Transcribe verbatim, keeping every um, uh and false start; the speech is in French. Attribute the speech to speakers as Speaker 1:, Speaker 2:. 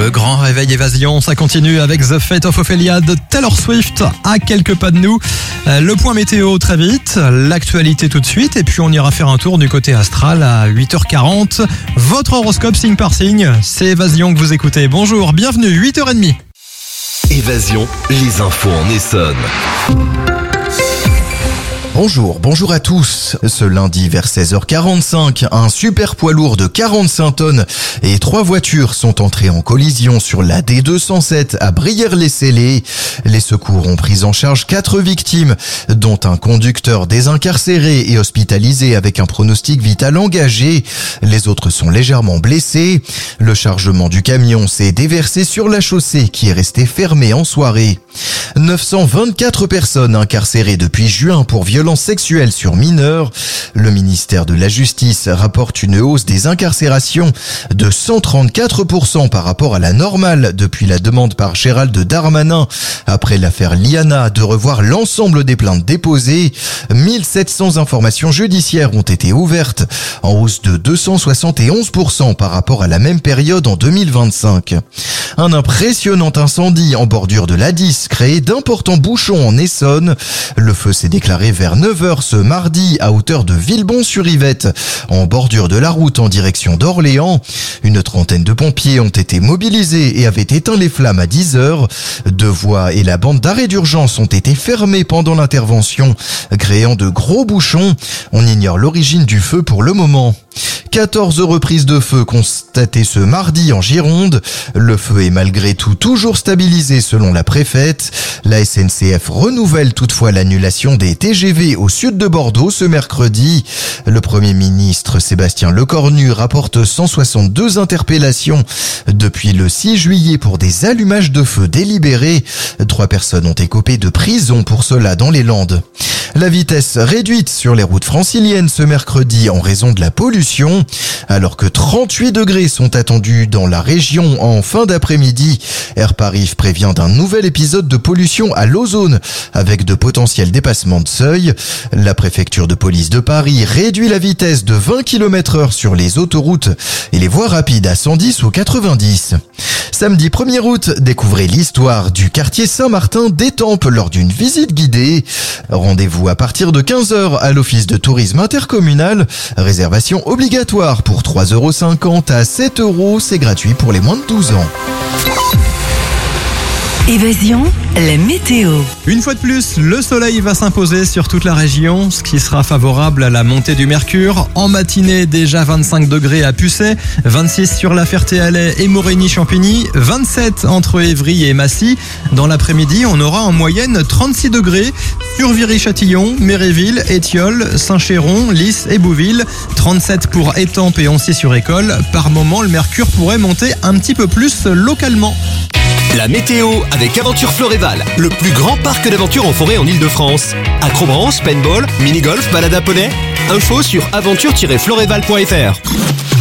Speaker 1: Le grand réveil évasion, ça continue avec The Fate of Ophelia de Taylor Swift à quelques pas de nous. Le point météo très vite, l'actualité tout de suite et puis on ira faire un tour du côté astral à huit heures quarante. Votre horoscope signe par signe, c'est Évasion que vous écoutez. Bonjour, bienvenue, huit heures trente.
Speaker 2: Évasion, les infos en Essonne.
Speaker 3: Bonjour, bonjour à tous. Ce lundi vers seize heures quarante-cinq, un super poids lourd de quarante-cinq tonnes et trois voitures sont entrées en collision sur la D deux cent sept à Brière-les-Cellés. Les secours ont pris en charge quatre victimes, dont un conducteur désincarcéré et hospitalisé avec un pronostic vital engagé. Les autres sont légèrement blessés. Le chargement du camion s'est déversé sur la chaussée qui est restée fermée en soirée. neuf cent vingt-quatre personnes incarcérées depuis juin pour violence sexuelle sur mineurs. Le ministère de la Justice rapporte une hausse des incarcérations de cent trente-quatre pour cent par rapport à la normale depuis la demande par Gérald Darmanin après l'affaire Liana de revoir l'ensemble des plaintes déposées. mille sept cents informations judiciaires ont été ouvertes, en hausse de deux cent soixante et onze pour cent par rapport à la même période en deux mille vingt-cinq. Un impressionnant incendie en bordure de l'A dix créé d'importants bouchons en Essonne. Le feu s'est déclaré vers neuf heures ce mardi à hauteur de Villebon-sur-Yvette, en bordure de la route en direction d'Orléans. Une trentaine de pompiers ont été mobilisés et avaient éteint les flammes à dix heures. Deux voies et la bande d'arrêt d'urgence ont été fermées pendant l'intervention, créant de gros bouchons. On ignore l'origine du feu pour le moment. quatorze reprises de feu constatées ce mardi en Gironde. Le feu est malgré tout toujours stabilisé selon la préfète. La S N C F renouvelle toutefois l'annulation des T G V au sud de Bordeaux ce mercredi. Le Premier ministre Sébastien Lecornu rapporte cent soixante-deux interpellations depuis le six juillet pour des allumages de feu délibérés. Trois personnes ont écopé de prison pour cela dans les Landes. La vitesse réduite sur les routes franciliennes ce mercredi en raison de la pollution. Alors que trente-huit degrés sont attendus dans la région en fin d'après-midi, Air Paris prévient d'un nouvel épisode de pollution à l'ozone avec de potentiels dépassements de seuil. La préfecture de police de Paris réduit la vitesse de vingt kilomètres heure sur les autoroutes et les voies rapides à cent dix ou quatre-vingt-dix. Samedi premier août, découvrez l'histoire du quartier Saint-Martin d'Étampes lors d'une visite guidée. Rendez-vous à partir de quinze heures à l'office de tourisme intercommunal. Réservation obligatoire pour trois euros cinquante à sept euros. C'est gratuit pour les moins de douze ans.
Speaker 4: Évasion, la météo.
Speaker 1: Une fois de plus, le soleil va s'imposer sur toute la région, ce qui sera favorable à la montée du mercure. En matinée, déjà vingt-cinq degrés à Pucet, vingt-six sur la Ferté-Alais et Morigny-Champigny, vingt-sept entre Évry et Massy. Dans l'après-midi, on aura en moyenne trente-six degrés sur Viry-Châtillon, Méréville, Étiolles, Saint-Chéron, Lys et Bouville. trente-sept pour Étampes et Oncy-sur-École. Par moment, le mercure pourrait monter un petit peu plus localement.
Speaker 2: La météo avec Aventure Floréval, le plus grand parc d'aventure en forêt en Ile-de-France. Acrobranche, paintball, mini-golf, balade à poney. Info sur aventure tiret floréval point f r.